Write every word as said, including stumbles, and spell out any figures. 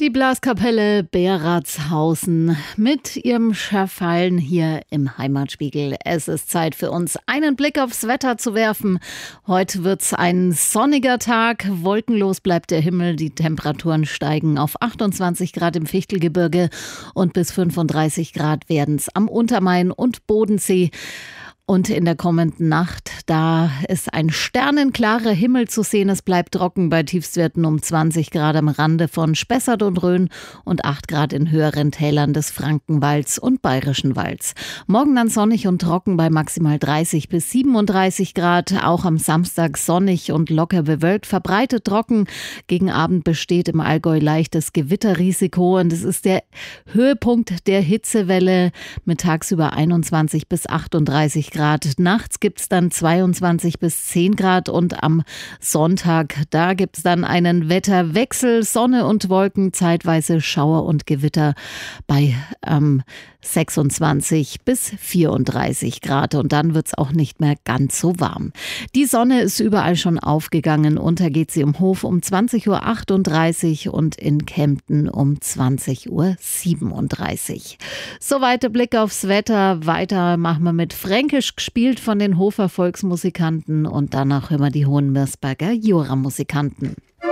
Die Blaskapelle Beratshausen mit ihrem Schaffallen hier im Heimatspiegel. Es ist Zeit für uns, einen Blick aufs Wetter zu werfen. Heute wird's ein sonniger Tag. Wolkenlos bleibt der Himmel. Die Temperaturen steigen auf achtundzwanzig Grad im Fichtelgebirge und bis fünfunddreißig Grad werden's am Untermain und Bodensee. Und in der kommenden Nacht, da ist ein sternenklarer Himmel zu sehen. Es bleibt trocken bei Tiefstwerten um zwanzig Grad am Rande von Spessart und Rhön und acht Grad in höheren Tälern des Frankenwalds und Bayerischen Walds. Morgen dann sonnig und trocken bei maximal dreißig bis siebenunddreißig Grad. Auch am Samstag sonnig und locker bewölkt, verbreitet trocken. Gegen Abend besteht im Allgäu leichtes Gewitterrisiko und es ist der Höhepunkt der Hitzewelle mit tagsüber einundzwanzig bis achtunddreißig Grad. Nachts gibt's dann zweiundzwanzig bis zehn Grad und am Sonntag, da gibt's dann einen Wetterwechsel, Sonne und Wolken, zeitweise Schauer und Gewitter bei ähm, sechsundzwanzig bis vierunddreißig Grad und dann wird's auch nicht mehr ganz so warm. Die Sonne ist überall schon aufgegangen, untergeht sie im Hof um zwanzig Uhr achtunddreißig und in Kempten um zwanzig Uhr siebenunddreißig. Soweit der Blick aufs Wetter. Weiter machen wir mit Fränkisch gespielt von den Hofer Volksmusikanten und danach hören wir die Hohenmirsberger Jura-Musikanten.